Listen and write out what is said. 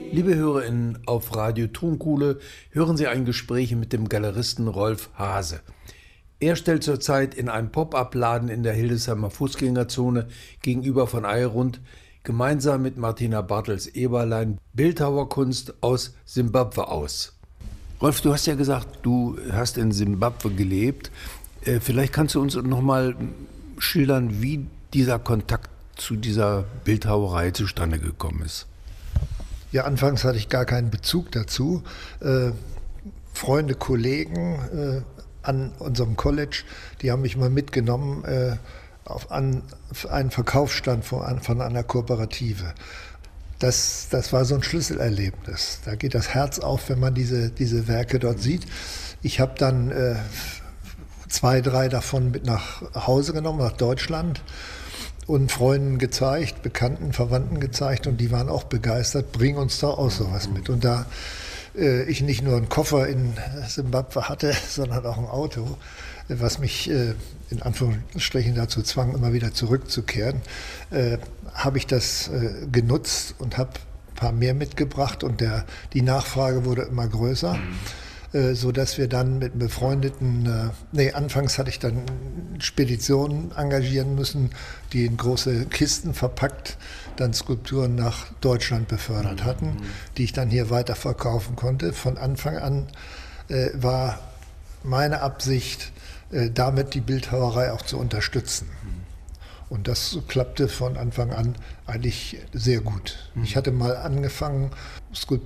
Liebe HörerInnen, auf Radio Tonkuhle hören Sie ein Gespräch mit dem Galeristen Rolf Haase. Er stellt zurzeit in einem Pop-up-Laden in der Hildesheimer Fußgängerzone gegenüber von Eyrund gemeinsam mit Martina Bartels-Eberlein Bildhauerkunst aus Simbabwe aus. Rolf, du hast ja gesagt, du hast in Simbabwe gelebt. Vielleicht kannst du uns noch mal schildern, wie dieser Kontakt zu dieser Bildhauerei zustande gekommen ist. Ja, anfangs hatte ich gar keinen Bezug dazu. Freunde, Kollegen an unserem College, die haben mich mal mitgenommen an einen Verkaufsstand von einer Kooperative. Das war so ein Schlüsselerlebnis. Da geht das Herz auf, wenn man diese Werke dort sieht. Ich habe dann 2, 3 davon mit nach Hause genommen, nach Deutschland. Und Freunden gezeigt, Bekannten, Verwandten gezeigt und die waren auch begeistert, bring uns da auch sowas mit. Und da ich nicht nur einen Koffer in Simbabwe hatte, sondern auch ein Auto, was mich in Anführungsstrichen dazu zwang, immer wieder zurückzukehren, habe ich das genutzt und habe ein paar mehr mitgebracht und die Nachfrage wurde immer größer. So dass wir dann mit befreundeten, anfangs hatte ich dann Speditionen engagieren müssen, die in große Kisten verpackt dann Skulpturen nach Deutschland befördert hatten, die ich dann hier weiterverkaufen konnte. Von Anfang an war meine Absicht, damit die Bildhauerei auch zu unterstützen. Und das klappte von Anfang an eigentlich sehr gut. Ich hatte mal angefangen, Skulpturen